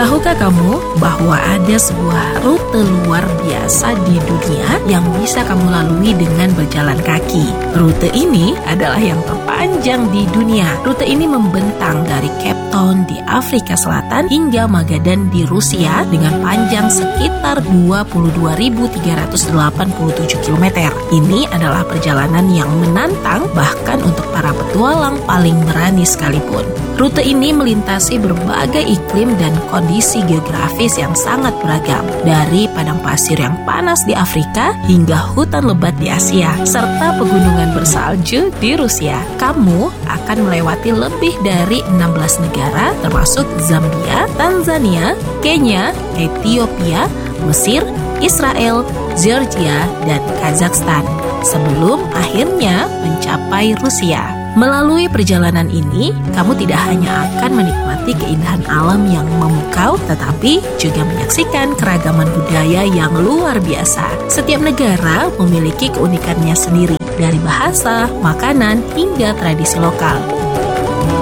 Tahukah kamu bahwa ada sebuah rute luar biasa di dunia yang bisa kamu lalui dengan berjalan kaki? Rute ini adalah yang terpanjang di dunia. Rute ini membentang dari Cape Town di Afrika Selatan hingga Magadan di Rusia dengan panjang sekitar 22.387 km. Ini adalah perjalanan yang menantang bahkan untuk para petualang paling berani sekalipun. Rute ini melintasi berbagai iklim dan kondisi geografis yang sangat beragam, dari padang pasir yang panas di Afrika hingga hutan lebat di Asia, serta pegunungan bersalju di Rusia. Kamu akan melewati lebih dari 16 negara termasuk Zambia, Tanzania, Kenya, Ethiopia, Mesir, Israel, Georgia, dan Kazakhstan sebelum akhirnya mencapai Rusia. Melalui perjalanan ini, kamu tidak hanya akan menikmati keindahan alam yang memukau, tetapi juga menyaksikan keragaman budaya yang luar biasa. Setiap negara memiliki keunikannya sendiri, dari bahasa, makanan, hingga tradisi lokal.